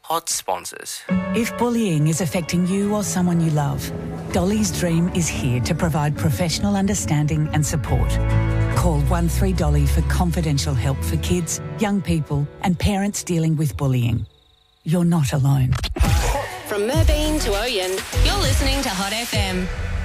Hot sponsors. If bullying is affecting you or someone you love, Dolly's Dream is here to provide professional understanding and support. Call 13Dolly for confidential help for kids, young people and parents dealing with bullying. You're not alone. From Merbeen to Oyen, you're listening to Hot FM.